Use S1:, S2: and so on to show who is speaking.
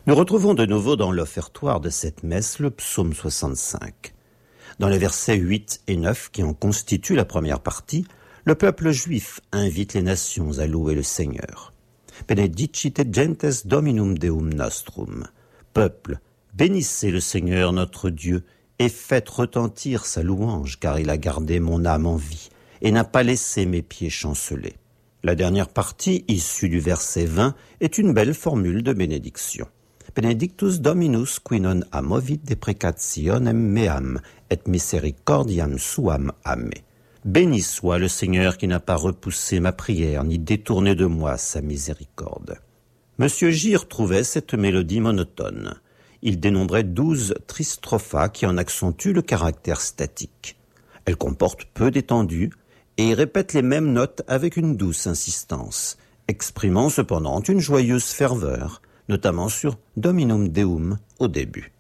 S1: Nous retrouvons de nouveau dans l'offertoire de cette messe le psaume 65. Dans les versets 8 et 9 qui en constituent la première partie, le peuple juif invite les nations à louer le Seigneur. Benedicite gentes Dominum Deum nostrum. Peuple, bénissez le Seigneur notre Dieu et faites retentir sa louange, car il a gardé mon âme en vie et n'a pas laissé mes pieds chanceler. La dernière partie, issue du verset 20, est une belle formule de bénédiction. Benedictus Dominus qui non amovit deprecationem meam et misericordiam suam a me. Béni soit le Seigneur qui n'a pas repoussé ma prière ni détourné de moi sa miséricorde. Monsieur Gire trouvait cette mélodie monotone. Il dénombrait 12 tristrophas qui en accentuent le caractère statique. Elle comporte peu d'étendue et répète les mêmes notes avec une douce insistance, exprimant cependant une joyeuse ferveur, notamment sur Dominum Deum au début.